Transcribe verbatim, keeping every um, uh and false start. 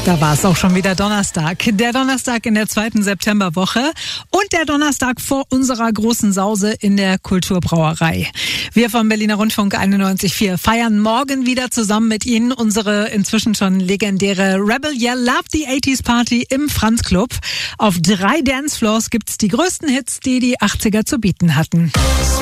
Da war es auch schon wieder Donnerstag. Der Donnerstag in der zweiten Septemberwoche und der Donnerstag vor unserer großen Sause in der Kulturbrauerei. Wir vom Berliner Rundfunk einundneunzig Komma vier feiern morgen wieder zusammen mit Ihnen unsere inzwischen schon legendäre Rebel Yell Love the achtziger Party im Franz Club. Auf drei Dancefloors gibt's die größten Hits, die die achtziger zu bieten hatten.